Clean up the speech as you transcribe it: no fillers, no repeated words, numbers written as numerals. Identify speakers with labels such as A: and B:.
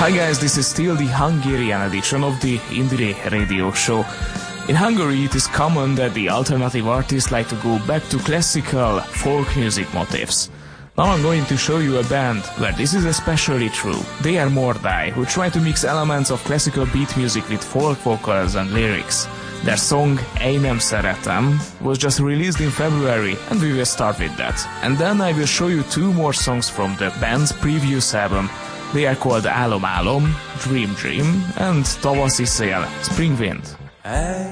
A: Hi guys, this is still the Hungarian edition of the Indire Radio Show. In Hungary, it is common that the alternative artists like to go back to classical folk music motifs. Now I'm going to show you a band where this is especially true. They are Mordai, who try to mix elements of classical beat music with folk vocals and lyrics. Their song Én nem szeretem was just released in February, and we will start with that. And then I will show you two more songs from the band's previous album. They are called Álom Álom, Dream Dream, and Tavaszi Szél, Spring Wind.